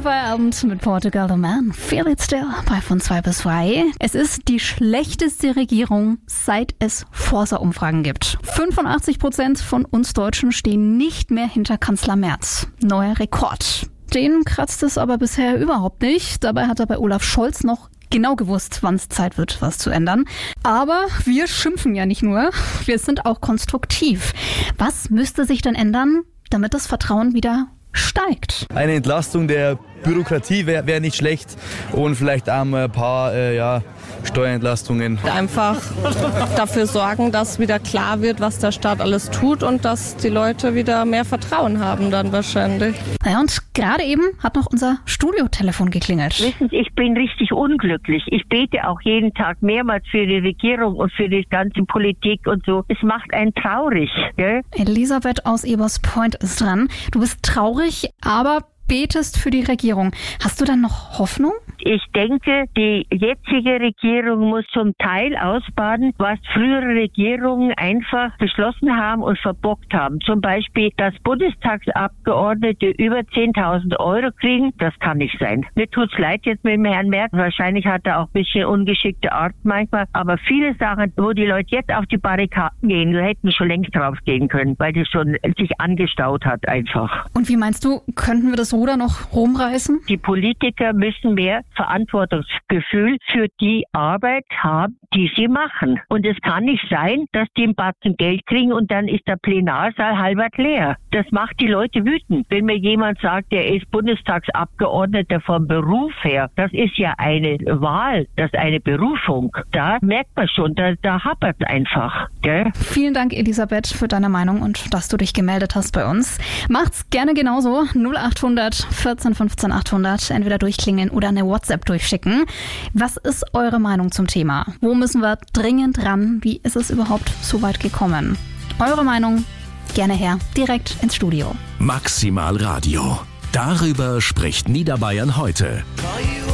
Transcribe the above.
Feierabend mit Portugal The Man. Feel it still bei von 2 bis 2. Es ist die schlechteste Regierung, seit es Forsa-Umfragen gibt. 85% von uns Deutschen stehen nicht mehr hinter Kanzler Merz. Neuer Rekord. Den kratzt es aber bisher überhaupt nicht. Dabei hat er bei Olaf Scholz noch genau gewusst, wann es Zeit wird, was zu ändern. Aber wir schimpfen ja nicht nur, wir sind auch konstruktiv. Was müsste sich denn ändern, damit das Vertrauen wieder steigt? Eine Entlastung der Bürokratie wäre nicht schlecht und vielleicht auch ein paar Steuerentlastungen. Einfach dafür sorgen, dass wieder klar wird, was der Staat alles tut und dass die Leute wieder mehr Vertrauen haben dann wahrscheinlich. Ja, und gerade eben hat noch unser Studiotelefon geklingelt. Wissen Sie, ich bin richtig unglücklich. Ich bete auch jeden Tag mehrmals für die Regierung und für die ganze Politik und so. Es macht einen traurig, gell? Elisabeth aus Eberspoint ist dran. Du bist traurig, aber betest für die Regierung. Hast du dann noch Hoffnung? Ich denke, die jetzige Regierung muss zum Teil ausbaden, was frühere Regierungen einfach beschlossen haben und verbockt haben. Zum Beispiel, dass Bundestagsabgeordnete über 10.000 Euro kriegen. Das kann nicht sein. Mir tut's leid jetzt mit dem Herrn Merz. Wahrscheinlich hat er auch ein bisschen ungeschickte Art manchmal. Aber viele Sachen, wo die Leute jetzt auf die Barrikaden gehen, hätten schon längst draufgehen können, weil das schon sich angestaut hat einfach. Und wie meinst du, könnten wir das Ruder noch rumreißen? Die Politiker müssen mehr Verantwortungsgefühl für die Arbeit haben, die sie machen. Und es kann nicht sein, dass die einen Batzen Geld kriegen und dann ist der Plenarsaal halbert leer. Das macht die Leute wütend. Wenn mir jemand sagt, der ist Bundestagsabgeordneter vom Beruf her, das ist ja eine Wahl, das ist eine Berufung. Da merkt man schon, da hapert es einfach. Gell? Vielen Dank, Elisabeth, für deine Meinung und dass du dich gemeldet hast bei uns. Macht's gerne genauso. 0800 14 15 800. Entweder durchklingeln oder eine WhatsApp durchschicken. Was ist eure Meinung zum Thema? Wo müssen wir dringend ran? Wie ist es überhaupt so weit gekommen? Eure Meinung gerne her, direkt ins Studio. Maximal Radio. Darüber spricht Niederbayern heute.